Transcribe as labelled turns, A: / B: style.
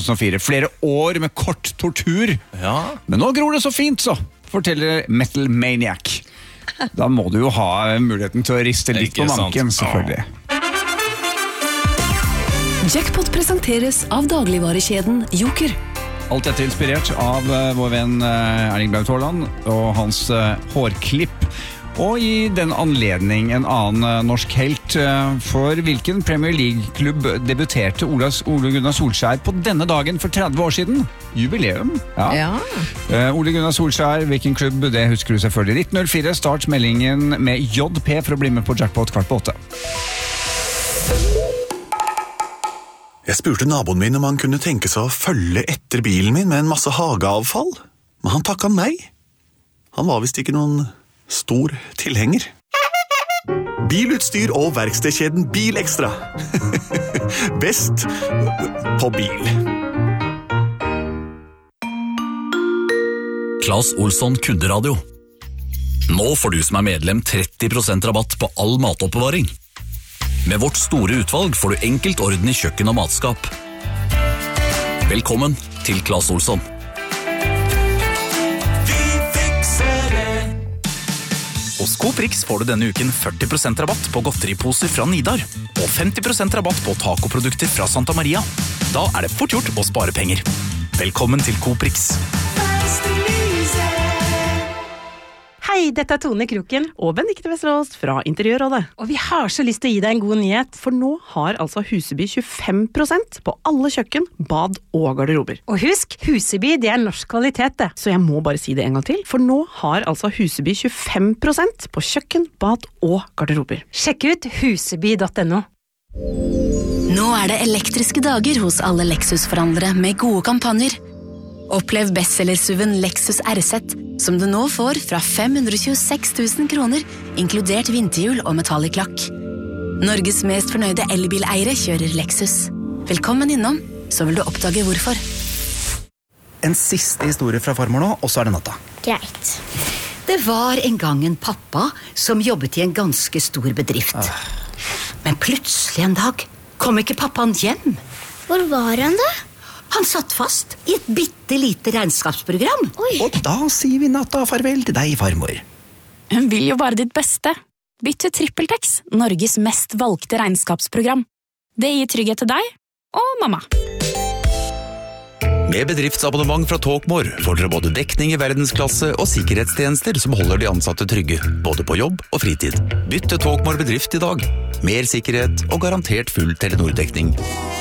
A: 2004. Flere år med kort tortur. Ja. Men nå gror det så fint, så, forteller Metal Maniac. Da må du jo ha muligheten til å riste litt på manken, selvfølgelig.
B: Jackpot presenteres av dagligvarekjeden Joker.
A: Alt dette inspirert av vår venn Erling Braut Haaland og hans hårklipp. Og i den anledning en annen norsk helt. For hvilken Premier League-klubb debuterte Ole Gunnar Solskjær på denne dagen for 30 år siden? Jubileum. Ja. Ole Gunnar Solskjær, hvilken klubb? Det husker du selvfølgelig. 1904 start meldingen med JP for å bli med på Jackpot 7:15.
C: Jeg spurte naboen min om han kunne tenke seg å følge etter bilen min med en masse hageavfall, men han takket nei. Han var vist ikke noen stor tilhenger. Bilutstyr og verkstedkjeden Bilekstra. Best på bil.
D: Claes Olsson Kunderadio. Nå får du som medlem 30% rabatt på all matoppbevaring. Med vårt store utvalg får du enkelt orden i kjøkken og matskap. Velkommen til Claes Olsson.
E: Vi fikser det. Hos Coprix får du denne uken 40% rabatt på godteriposer fra Nidar og 50% rabatt på tacoprodukter fra Santa Maria. Da det fort gjort å spare penger. Velkommen til Coprix.
F: Hei, dette Tone Kroken og Benedikte Vesterås fra Interiørrådet. Og vi har så lyst til å gi deg en god nyhet, for nå har altså Huseby 25% på alle kjøkken, bad og garderober. Og husk, Huseby det norsk kvalitet det. Så jeg må bare si det en gang til, for nå har altså Huseby 25% på kjøkken, bad og garderober. Sjekk ut huseby.no.
B: Nå det elektriske dager hos alle Lexus-forhandlere med gode kampanjer. Opplev bestsellersuven Lexus RZ, som du nå får fra 526 000 kroner, inkludert vinterhjul og metallic-lakk. Norges mest fornøyde elbileiere kjører Lexus. Velkommen innom, så vil du oppdage hvorfor.
G: En siste historie fra farmor nå, og så det natta.
H: Greit. Det var en gang en pappa som jobbet i en ganske stor bedrift. Men plutselig en dag kom ikke pappaen hjem.
I: Hvor var han da?
H: Han satt fast i et bittelite regnskapsprogram.
I: Oi.
G: Og da sier vi natta farvel til deg, farmor.
J: Hun vil jo bare ditt beste. Bytt til TrippelTex, Norges mest valgte regnskapsprogram. Det gir trygghet til deg og mamma.
D: Med bedriftsabonnement fra Talkmore får dere både dekning i verdensklasse og sikkerhetstjenester som holder de ansatte trygge, både på jobb og fritid. Bytt til Talkmore bedrift i dag. Mer sikkerhet og garantert full Telenor-dekning.